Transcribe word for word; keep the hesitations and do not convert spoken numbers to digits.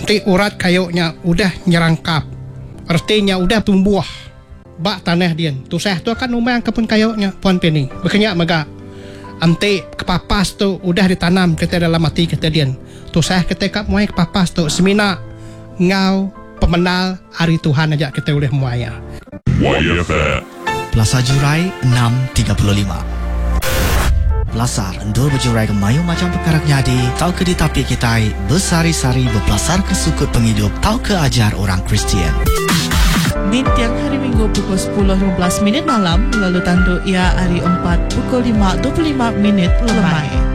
Nanti urat kayunya udah nyerangkap, artinya udah tumbuh bak tanah dia. Tu saya tu akan umang kepun kayunya puan peni. Makanya maga ante kepapas tu udah ditanam kita dalam mati kita dia. Tu saya ketika muai kepapas tu semina ngau pemenal hari Tuhan aja kita boleh muaya. Plaza Jurai enam tiga puluh lima. Belasar endor berjurai ke mayu macam perkara nyadi, tau ke ditapi kita bersari-sari berpelasar ke sukut penghidup, tau ke ajar orang Kristian. Di tiang hari Minggu pukul sepuluh lima belas minit malam, lalu tandu ia hari empat pukul lima dua puluh lima minit lemai.